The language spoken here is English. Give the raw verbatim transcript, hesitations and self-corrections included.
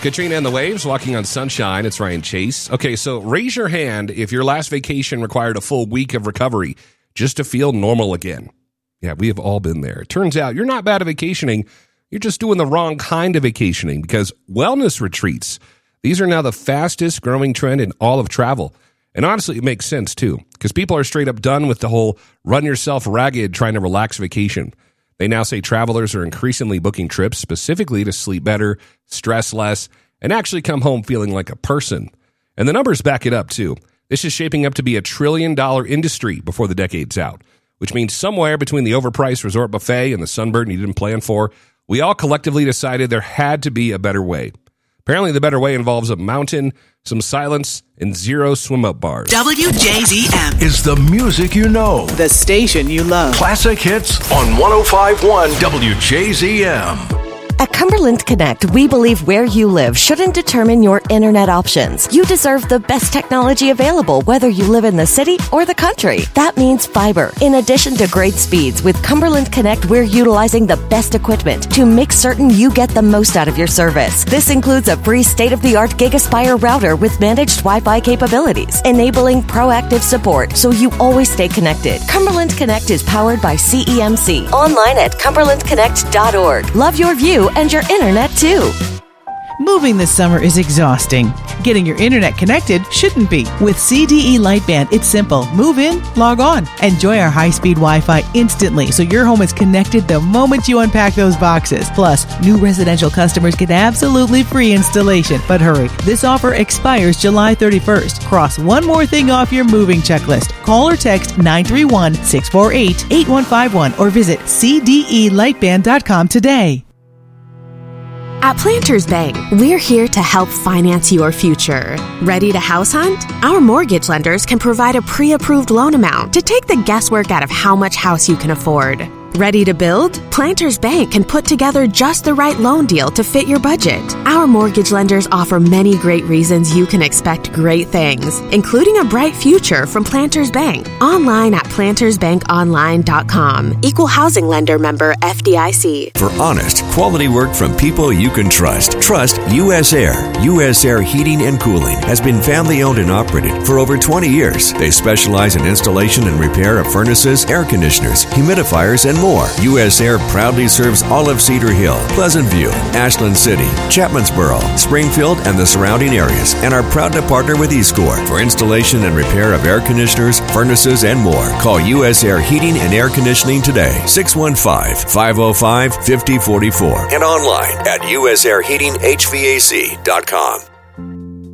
Katrina and the Waves, Walking on Sunshine. It's Ryan Chase. Okay, so raise your hand if your last vacation required a full week of recovery just to feel normal again. Yeah, we have all been there. It turns out you're not bad at vacationing. You're just doing the wrong kind of vacationing because wellness retreats, these are now the fastest growing trend in all of travel. And honestly, it makes sense too because people are straight up done with the whole run yourself ragged trying to relax vacation. They now say travelers are increasingly booking trips specifically to sleep better, stress less, and actually come home feeling like a person. And the numbers back it up too. This is shaping up to be a trillion dollar industry before the decade's out, which means somewhere between the overpriced resort buffet and the sunburn you didn't plan for, we all collectively decided there had to be a better way. Apparently, the better way involves a mountain, some silence, and zero swim-up bars. W J Z M is the music you know. The station you love. Classic hits on one oh five point one W J Z M. At Cumberland Connect, we believe where you live shouldn't determine your internet options. You deserve the best technology available, whether you live in the city or the country. That means fiber. In addition to great speeds, with Cumberland Connect, we're utilizing the best equipment to make certain you get the most out of your service. This includes a free state-of-the-art GigaSpire router with managed Wi-Fi capabilities, enabling proactive support so you always stay connected. Cumberland Connect is powered by C E M C. Online at cumberland connect dot org. Love your view and your internet too. Moving this summer is exhausting. Getting your internet connected shouldn't be. With C D E Lightband, it's simple. Move in, log on. Enjoy our high-speed Wi-Fi instantly so your home is connected the moment you unpack those boxes. Plus, new residential customers get absolutely free installation. But hurry, this offer expires July thirty-first. Cross one more thing off your moving checklist. Call or text nine three one, six four eight, eight one five one or visit c d e lightband dot com today. At Planters Bank, we're here to help finance your future. Ready to house hunt? Our mortgage lenders can provide a pre-approved loan amount to take the guesswork out of how much house you can afford. Ready to build? Planters Bank can put together just the right loan deal to fit your budget. Our mortgage lenders offer many great reasons you can expect great things, including a bright future from Planters Bank. Online at planters bank online dot com. Equal housing lender member F D I C. For honest, quality work from people you can trust. Trust U S Air. U S Air Heating and Cooling has been family owned and operated for over twenty years. They specialize in installation and repair of furnaces, air conditioners, humidifiers, and more. U S Air proudly serves all of Cedar Hill, Pleasant View, Ashland City, Chapmansboro, Springfield, and the surrounding areas, and are proud to partner with eScore for installation and repair of air conditioners, furnaces, and more. Call U S Air Heating and Air Conditioning today, six one five, five oh five, five oh four four, and online at u s air heating h v a c dot com.